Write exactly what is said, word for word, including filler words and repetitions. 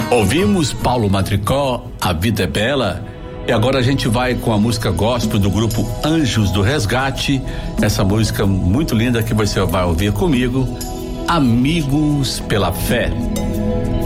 Ouvimos Paulo Madricó, A Vida é Bela, e agora a gente vai com a música gospel do grupo Anjos do Resgate, essa música muito linda que você vai ouvir comigo, Amigos pela Fé.